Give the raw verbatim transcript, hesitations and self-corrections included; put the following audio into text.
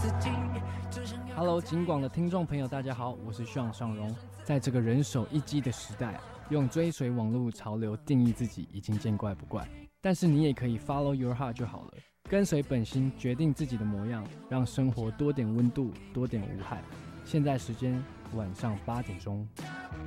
Hello， 金广的听众朋友，大家好，我是向尚荣。在这个人手一机的时代，用追随网络潮流定义自己已经见怪不怪。但是你也可以 follow your heart 就好了，跟随本心，决定自己的模样，让生活多点温度，多点无害。现在时间晚上八点钟。